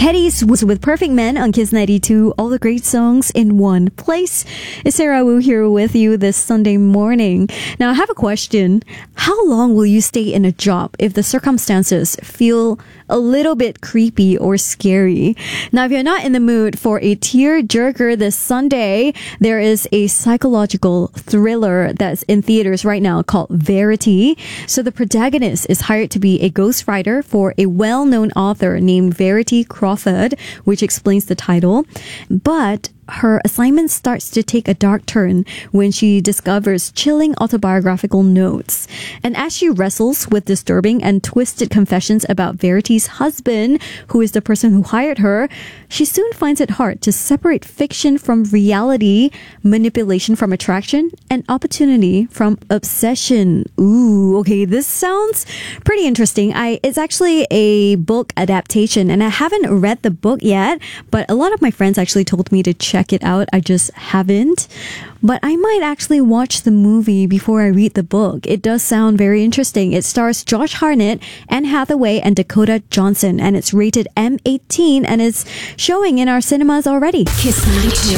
Teddy's was with Perfect Men on Kiss 92. All the great songs in one place. It's Sarah Wu here with you this Sunday morning. Now, I have a question. How long will you stay in a job if the circumstances feel a little bit creepy or scary? Now, if you're not in the mood for a tear-jerker this Sunday, there is a psychological thriller that's in theaters right now called Verity. So the protagonist is hired to be a ghostwriter for a well-known author named Verity Crawford, which explains the title. But her assignment starts to take a dark turn when she discovers chilling autobiographical notes. And as she wrestles with disturbing and twisted confessions about Verity's husband, who is the person who hired her, she soon finds it hard to separate fiction from reality, manipulation from attraction, and opportunity from obsession. Ooh, okay, this sounds pretty interesting. It's actually a book adaptation, and I haven't read the book yet, but a lot of my friends actually told me to check it out. I just haven't. But I might actually watch the movie before I read the book. It does sound very interesting. It stars Josh Hartnett, Anne Hathaway, and Dakota Johnson, and it's rated M18 and is showing in our cinemas already. Kiss 92.